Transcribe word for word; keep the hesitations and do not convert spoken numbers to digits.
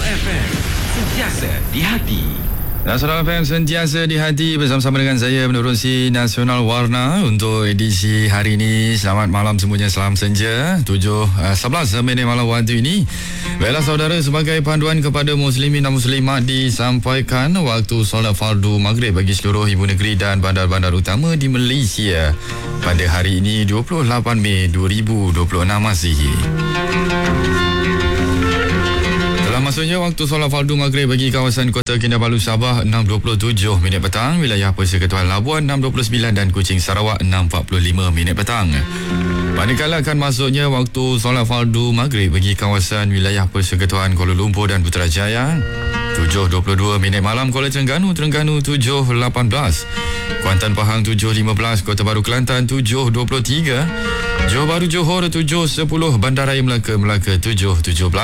F M, sentiasa di hati. Nasional F M sentiasa di hati, bersama-sama dengan saya Menerusi Nasional Warna untuk edisi hari ini. Selamat malam semuanya, salam senja. tujuh sebelas minit malam waktu ini. Baiklah saudara, sebagai panduan kepada muslimin dan muslimat, disampaikan waktu solat fardu maghrib bagi seluruh ibu negeri dan bandar-bandar utama di Malaysia pada hari ini dua puluh lapan Mei dua ribu dua puluh enam Masihi. Maksudnya waktu solat fardu maghrib bagi kawasan Kota Kinabalu Sabah enam dua puluh tujuh minit petang, wilayah Persekutuan Labuan enam dua puluh sembilan dan Kuching Sarawak enam empat puluh lima minit petang. Manakala akan masuknya waktu solat fardu maghrib bagi kawasan wilayah Persekutuan Kuala Lumpur dan Putrajaya tujuh dua puluh dua minit malam, Kuala Terengganu Terengganu tujuh lapan belas, Kuantan Pahang tujuh lima belas, Kota Baru Kelantan tujuh dua puluh tiga, Johor Bahru Johor tujuh sepuluh, Bandaraya Melaka Melaka tujuh tujuh belas.